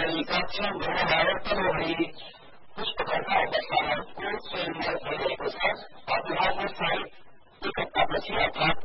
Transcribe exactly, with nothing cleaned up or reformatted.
एकाक्षम ब्रह्मावर्तन हुई पुष्पकर्ता अवस्था को स्वयं भोजन प्रसाद और विभाग में साहित्य एक अर्थात